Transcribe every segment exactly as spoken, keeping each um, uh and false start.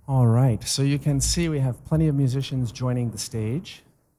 All right, so you can see we have plenty of musicians joining the stage.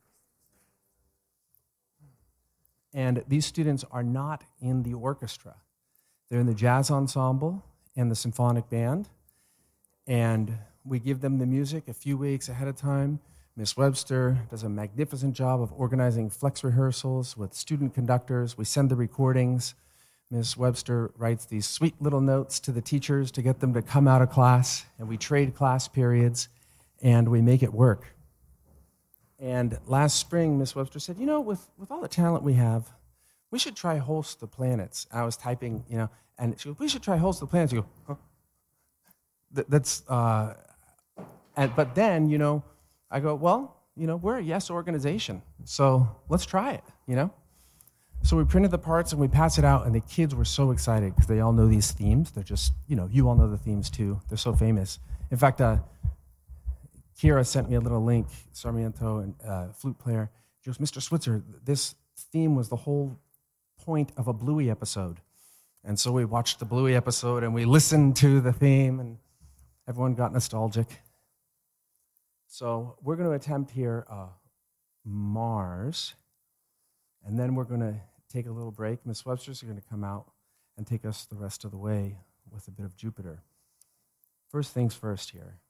And these students are not in the orchestra. They're in the jazz ensemble and the symphonic band. And we give them the music a few weeks ahead of time. Miss Webster does a magnificent job of organizing flex rehearsals with student conductors. We send the recordings. Miss Webster writes these sweet little notes to the teachers to get them to come out of class, and we trade class periods, and we make it work. And last spring, Miss Webster said, you know, with, with all the talent we have, we should try Host the Planets. I was typing, you know, and she goes, we should try Host the Planets. You go, huh? Th- that's, uh, and, but then, you know, I go, well, you know, we're a yes organization, so let's try it, you know? So we printed the parts and we pass it out, and the kids were so excited because they all know these themes. They're just, you know, you all know the themes too. They're so famous. In fact, uh, Kira sent me a little link, Sarmiento, and uh, flute player. She goes, Mister Switzer, this theme was the whole point of a Bluey episode. And so we watched the Bluey episode and we listened to the theme, and everyone got nostalgic. So we're going to attempt here uh, Mars, and then we're going to take a little break. Miss Webster's going to come out and take us the rest of the way with a bit of Jupiter. First things first here.